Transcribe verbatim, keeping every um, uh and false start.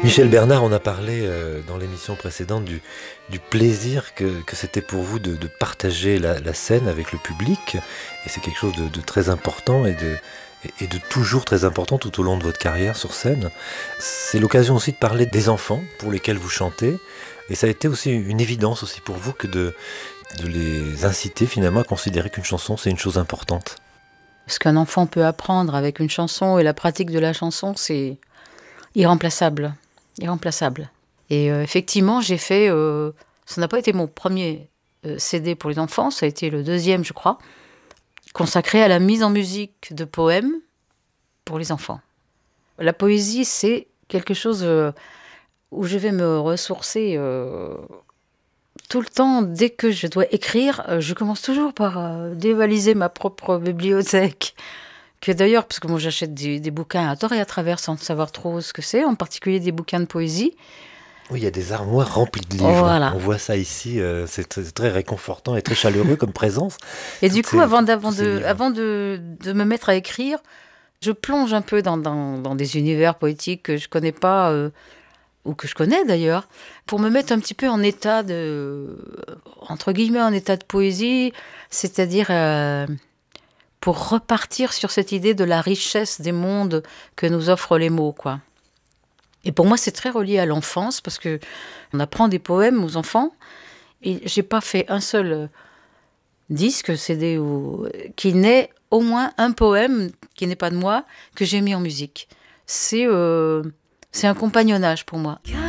Michel Bernard, on a parlé euh, dans l'émission précédente du, du plaisir que, que c'était pour vous de, de partager la, la scène avec le public. Et c'est quelque chose de, de très important et de, et, et de toujours très important tout au long de votre carrière sur scène. C'est l'occasion aussi de parler des enfants pour lesquels vous chantez. Et ça a été aussi une évidence aussi pour vous que de, de les inciter finalement à considérer qu'une chanson c'est une chose importante. Ce qu'un enfant peut apprendre avec une chanson et la pratique de la chanson, c'est irremplaçable. Irremplaçable. Et euh, effectivement, j'ai fait... Euh, ça n'a pas été mon premier euh, C D pour les enfants, ça a été le deuxième, je crois, consacré à la mise en musique de poèmes pour les enfants. La poésie, c'est quelque chose euh, où je vais me ressourcer euh, tout le temps. Dès que je dois écrire, euh, je commence toujours par euh, dévaliser ma propre bibliothèque. Que d'ailleurs, parce que moi j'achète des, des bouquins à tort et à travers sans savoir trop ce que c'est, en particulier des bouquins de poésie. Oui, il y a des armoires remplies de livres. Voilà. On voit ça ici, euh, c'est très, très réconfortant et très chaleureux comme présence. Et du Toutes coup, ces- avant, d'avant tous ces de, livres. avant de, de me mettre à écrire, je plonge un peu dans, dans, dans des univers poétiques que je connais pas, euh, ou que je connais d'ailleurs, pour me mettre un petit peu en état de, entre guillemets, en état de poésie, c'est-à-dire euh, pour repartir sur cette idée de la richesse des mondes que nous offrent les mots, quoi. Et pour moi, c'est très relié à l'enfance, parce que on apprend des poèmes aux enfants, et j'ai pas fait un seul euh, disque, C D, ou, qui n'ait au moins un poème, qui n'est pas de moi, que j'ai mis en musique. C'est, euh, c'est un compagnonnage pour moi.